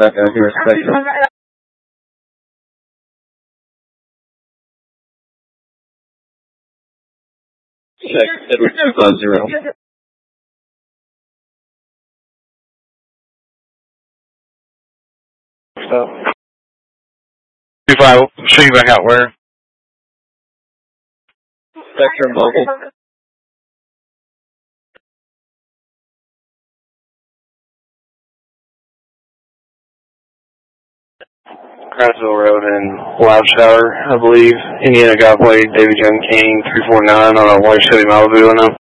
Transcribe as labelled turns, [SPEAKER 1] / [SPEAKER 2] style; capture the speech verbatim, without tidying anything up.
[SPEAKER 1] back out here, Spectrum. Check, Edward two five zero.
[SPEAKER 2] Stop. two five, show you back out where?
[SPEAKER 1] Spectrum mobile.
[SPEAKER 2] Craftsville Road and Loud Shower, I believe. Indiana Godway, David Young King, three four nine on a white Chevy Malibu, I know.